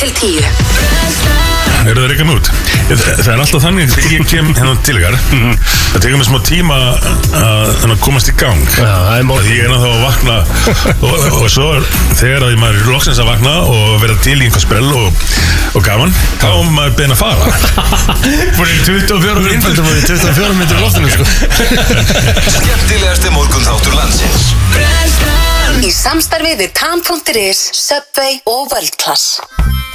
til 10. Eru það reykjum út? Það alltaf þannig þegar ég kem hérna til ykkar það tekur mig smá tíma að komast í gang. Já, það er mál. Því ég þá að vakna og svo þegar að maður er loksins að vakna og vera til í einhver sprell og gaman þá maður beðin að fara. Fyrir 24 minnum og 24 minnum í loftinu sko. Skemmtilegasti morgunþáttur landsins. Í samstarfi við Tan.is, Subway og World Class.